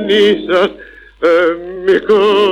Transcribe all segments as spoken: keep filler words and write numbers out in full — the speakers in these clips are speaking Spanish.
cenizas en mi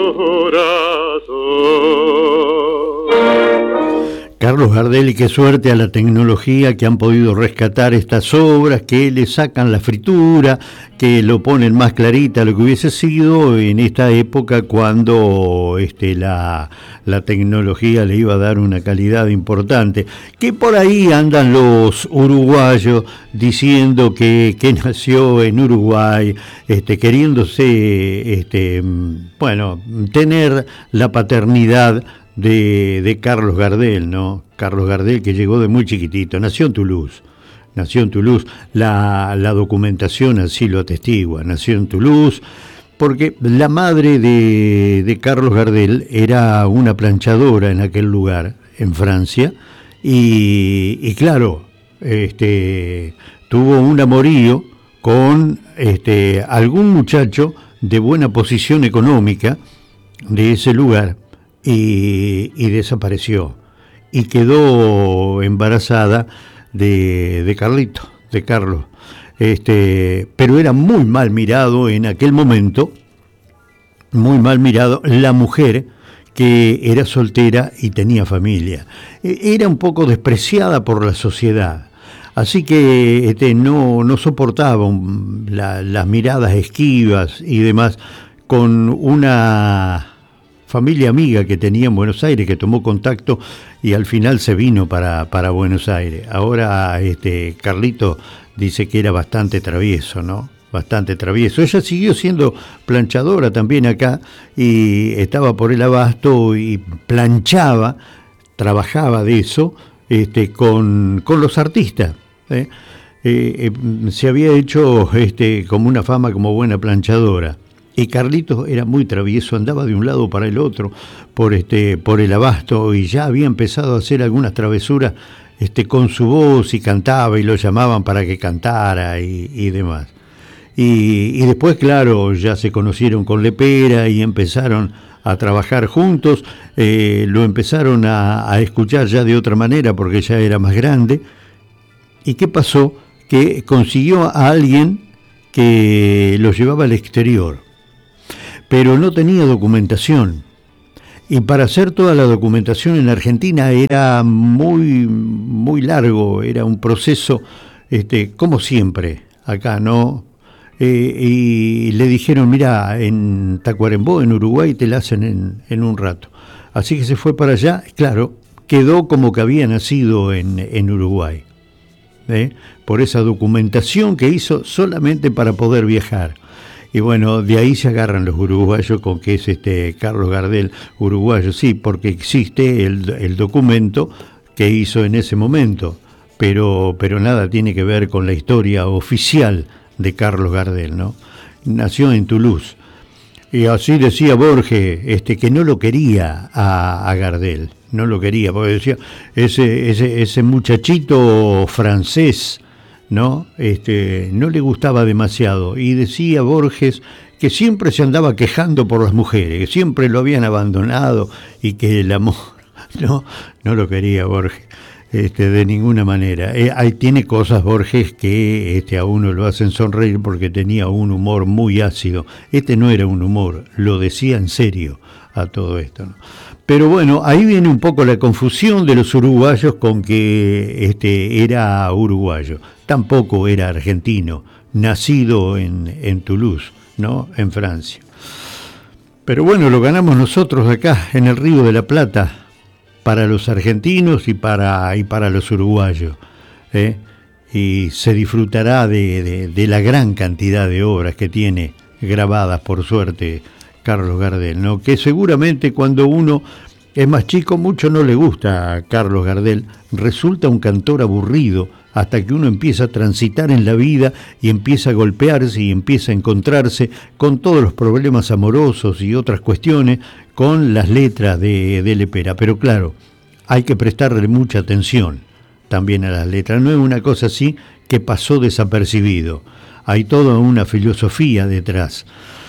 corazón. Carlos Gardel, y qué suerte a la tecnología que han podido rescatar estas obras, que le sacan la fritura, que lo ponen más clarita a lo que hubiese sido en esta época cuando este, la, la tecnología le iba a dar una calidad importante. Que por ahí andan los uruguayos diciendo que, que nació en Uruguay, este, queriéndose, este, bueno, tener la paternidad De, de Carlos Gardel, ¿no? Carlos Gardel, que llegó de muy chiquitito, nació en Toulouse, nació en Toulouse, la, la documentación así lo atestigua, nació en Toulouse, porque la madre de, de Carlos Gardel era una planchadora en aquel lugar, en Francia, y, y claro, este, tuvo un amorío con este, algún muchacho de buena posición económica de ese lugar, Y, y desapareció y quedó embarazada de, de Carlito, de Carlos, este, pero era muy mal mirado en aquel momento, muy mal mirado la mujer que era soltera y tenía familia, era un poco despreciada por la sociedad, así que este, no, no soportaba un, la, las miradas esquivas y demás, con una familia amiga que tenía en Buenos Aires, que tomó contacto y al final se vino para, para Buenos Aires. Ahora este Carlito dice que era bastante travieso, ¿no? Bastante travieso. Ella siguió siendo planchadora también acá y estaba por el abasto y planchaba, trabajaba de eso este, con, con los artistas, ¿eh? Eh, eh, se había hecho este, como una fama como buena planchadora. Y Carlitos era muy travieso, andaba de un lado para el otro por este por el abasto y ya había empezado a hacer algunas travesuras este, con su voz y cantaba y lo llamaban para que cantara y, y demás. Y, y después, claro, ya se conocieron con Lepera y empezaron a trabajar juntos, eh, lo empezaron a, a escuchar ya de otra manera porque ya era más grande. ¿Y qué pasó? Que consiguió a alguien que lo llevaba al exterior, pero no tenía documentación, y para hacer toda la documentación en Argentina era muy muy largo, era un proceso este, como siempre acá, ¿no? Eh, y le dijeron, mira, en Tacuarembó, en Uruguay, te la hacen en, en un rato. Así que se fue para allá, claro, quedó como que había nacido en, en Uruguay, ¿eh? Por esa documentación que hizo solamente para poder viajar. Y bueno, de ahí se agarran los uruguayos con que es este Carlos Gardel uruguayo, sí, porque existe el, el documento que hizo en ese momento, pero, pero nada tiene que ver con la historia oficial de Carlos Gardel, ¿no? Nació en Toulouse, y así decía Borges, este, que no lo quería a, a Gardel, no lo quería, porque decía, ese, ese, ese muchachito francés, ¿no? Este, no le gustaba demasiado, y decía Borges que siempre se andaba quejando por las mujeres, que siempre lo habían abandonado y que el amor no, no lo quería Borges este, de ninguna manera. Eh, ahí tiene cosas Borges que este, a uno lo hacen sonreír porque tenía un humor muy ácido. Este no era un humor, lo decía en serio a todo esto, ¿no? Pero bueno, ahí viene un poco la confusión de los uruguayos con que este, era uruguayo. Tampoco era argentino, nacido en, en Toulouse, ¿no? En Francia. Pero bueno, lo ganamos nosotros acá, en el Río de la Plata, para los argentinos y para, y para los uruguayos, ¿eh? Y se disfrutará de, de, de la gran cantidad de obras que tiene grabadas, por suerte, Carlos Gardel, ¿no? Que seguramente cuando uno es más chico mucho no le gusta a Carlos Gardel, resulta un cantor aburrido hasta que uno empieza a transitar en la vida y empieza a golpearse y empieza a encontrarse con todos los problemas amorosos y otras cuestiones con las letras de, de Lepera. Pero claro, hay que prestarle mucha atención también a las letras, no es una cosa así que pasó desapercibido, hay toda una filosofía detrás.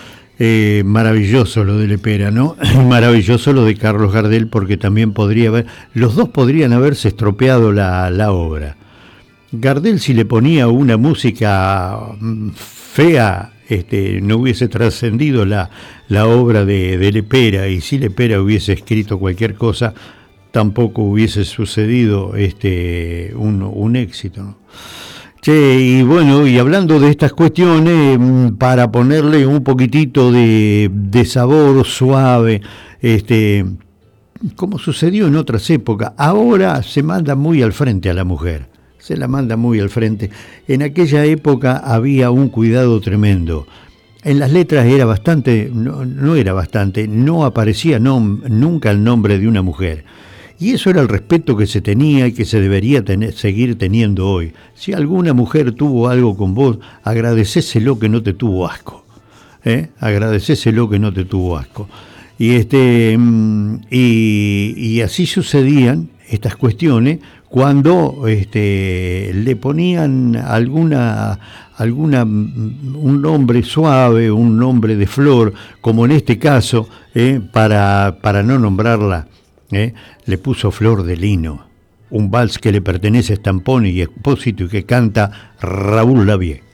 Eh, maravilloso lo de Lepera, ¿no? Maravilloso lo de Carlos Gardel, porque también podría haber, los dos podrían haberse estropeado la, la obra. Gardel, si le ponía una música fea este, no hubiese trascendido la, la obra de, de Lepera, y si Lepera hubiese escrito cualquier cosa, tampoco hubiese sucedido este, un, un éxito, ¿no? Che, y bueno, y hablando de estas cuestiones, para ponerle un poquitito de, de sabor suave, este, como sucedió en otras épocas, ahora se manda muy al frente a la mujer, se la manda muy al frente. En aquella época había un cuidado tremendo. En las letras era bastante, no, no era bastante, no aparecía nom, nunca el nombre de una mujer. Y eso era el respeto que se tenía y que se debería tener, seguir teniendo hoy. Si alguna mujer tuvo algo con vos, agradecéselo que no te tuvo asco. ¿eh? Agradecéselo que no te tuvo asco. Y, este, y, y así sucedían estas cuestiones cuando este, le ponían alguna, alguna, un nombre suave, un nombre de flor, como en este caso, ¿eh? para, para no nombrarla. ¿Eh? Le puso Flor de Lino, un vals que le pertenece a Stamponi y Expósito y que canta Raúl Lavie.